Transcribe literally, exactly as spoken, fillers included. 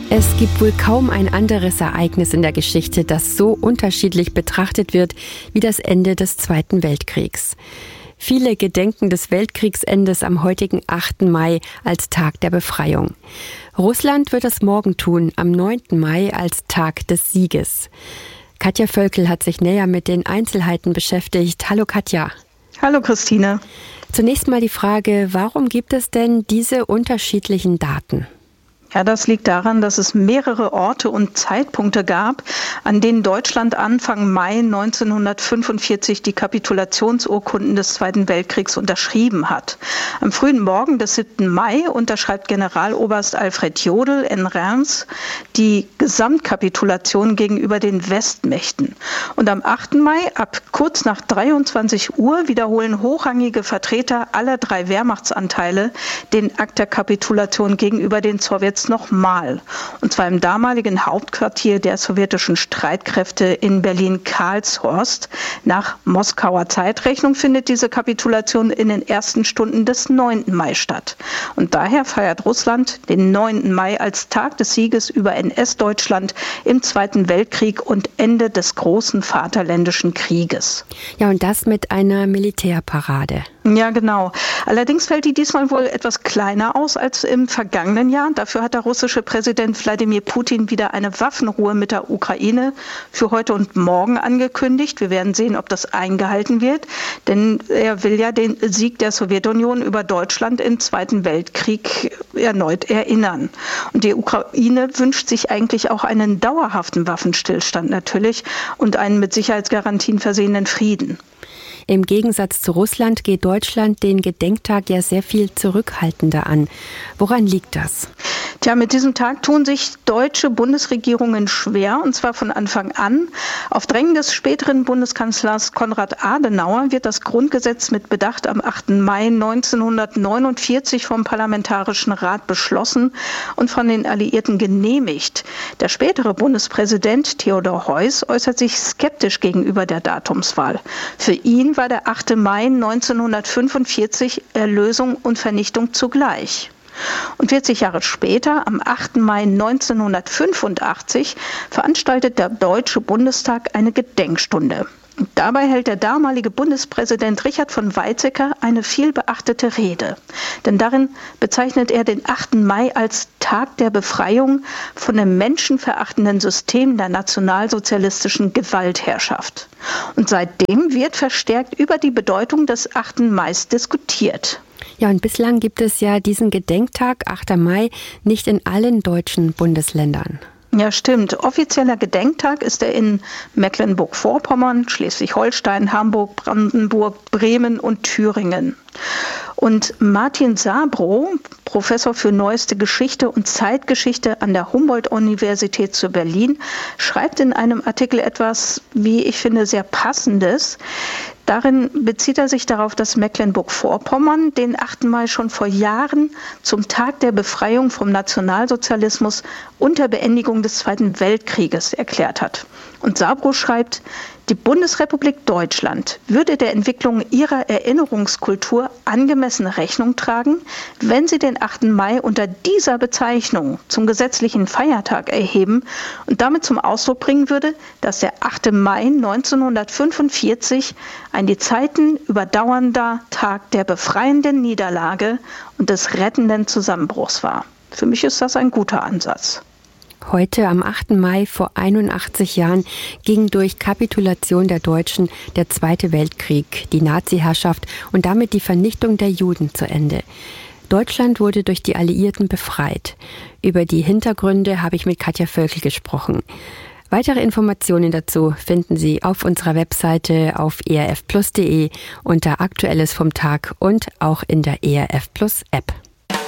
Es gibt wohl kaum ein anderes Ereignis in der Geschichte, das so unterschiedlich betrachtet wird wie das Ende des Zweiten Weltkriegs. Viele gedenken des Weltkriegsendes am heutigen achten Mai als Tag der Befreiung. Russland wird es morgen tun, am neunten Mai als Tag des Sieges. Katja Völkel hat sich näher mit den Einzelheiten beschäftigt. Hallo Katja. Hallo Christine. Zunächst mal die Frage, warum gibt es denn diese unterschiedlichen Daten? Ja, das liegt daran, dass es mehrere Orte und Zeitpunkte gab, an denen Deutschland Anfang Mai neunzehnhundertfünfundvierzig die Kapitulationsurkunden des Zweiten Weltkriegs unterschrieben hat. Am frühen Morgen des siebten Mai unterschreibt Generaloberst Alfred Jodl in Reims die Gesamtkapitulation gegenüber den Westmächten. Und am achten Mai ab kurz nach dreiundzwanzig Uhr wiederholen hochrangige Vertreter aller drei Wehrmachtsanteile den Akt der Kapitulation gegenüber den Sowjets nochmal. Und zwar im damaligen Hauptquartier der sowjetischen Streitkräfte in Berlin-Karlshorst. Nach Moskauer Zeitrechnung findet diese Kapitulation in den ersten Stunden des neunten Mai statt. Und daher feiert Russland den neunten Mai als Tag des Sieges über N S-Deutschland im Zweiten Weltkrieg und Ende des großen Vaterländischen Krieges. Ja, und das mit einer Militärparade. Ja, genau. Allerdings fällt die diesmal wohl etwas kleiner aus als im vergangenen Jahr. Dafür hat der russische Präsident Wladimir Putin wieder eine Waffenruhe mit der Ukraine für heute und morgen angekündigt. Wir werden sehen, ob das eingehalten wird, denn er will ja den Sieg der Sowjetunion über Deutschland im Zweiten Weltkrieg erneut erinnern. Und die Ukraine wünscht sich eigentlich auch einen dauerhaften Waffenstillstand natürlich und einen mit Sicherheitsgarantien versehenen Frieden. Im Gegensatz zu Russland geht Deutschland den Gedenktag ja sehr viel zurückhaltender an. Woran liegt das? Tja, mit diesem Tag tun sich deutsche Bundesregierungen schwer, und zwar von Anfang an. Auf Drängen des späteren Bundeskanzlers Konrad Adenauer wird das Grundgesetz mit Bedacht am achten Mai neunzehnhundertneunundvierzig vom Parlamentarischen Rat beschlossen und von den Alliierten genehmigt. Der spätere Bundespräsident Theodor Heuss äußert sich skeptisch gegenüber der Datumswahl. Für ihn war der achte Mai neunzehnhundertfünfundvierzig Erlösung und Vernichtung zugleich. Und vierzig Jahre später, am achten Mai neunzehnhundertfünfundachtzig, veranstaltet der Deutsche Bundestag eine Gedenkstunde. Und dabei hält der damalige Bundespräsident Richard von Weizsäcker eine vielbeachtete Rede. Denn darin bezeichnet er den achten Mai als Tag der Befreiung von dem menschenverachtenden System der nationalsozialistischen Gewaltherrschaft. Und seitdem wird verstärkt über die Bedeutung des achten Mai diskutiert. Ja, und bislang gibt es ja diesen Gedenktag, achter Mai, nicht in allen deutschen Bundesländern. Ja, stimmt. Offizieller Gedenktag ist er in Mecklenburg-Vorpommern, Schleswig-Holstein, Hamburg, Brandenburg, Bremen und Thüringen. Und Martin Sabro, Professor für Neueste Geschichte und Zeitgeschichte an der Humboldt-Universität zu Berlin, schreibt in einem Artikel etwas, wie ich finde, sehr Passendes. Darin bezieht er sich darauf, dass Mecklenburg-Vorpommern den achten Mai schon vor Jahren zum Tag der Befreiung vom Nationalsozialismus und der Beendigung des Zweiten Weltkrieges erklärt hat. Und Sabro schreibt, die Bundesrepublik Deutschland würde der Entwicklung ihrer Erinnerungskultur angemessene Rechnung tragen, wenn sie den achten Mai unter dieser Bezeichnung zum gesetzlichen Feiertag erheben und damit zum Ausdruck bringen würde, dass der achte Mai neunzehnhundertfünfundvierzig ein die Zeiten überdauernder Tag der befreienden Niederlage und des rettenden Zusammenbruchs war. Für mich ist das ein guter Ansatz. Heute, am achten Mai vor einundachtzig Jahren, ging durch Kapitulation der Deutschen der Zweite Weltkrieg, die Nazi-Herrschaft und damit die Vernichtung der Juden zu Ende. Deutschland wurde durch die Alliierten befreit. Über die Hintergründe habe ich mit Katja Völkel gesprochen. Weitere Informationen dazu finden Sie auf unserer Webseite auf e r f plus punkt d e unter Aktuelles vom Tag und auch in der E R F Plus App.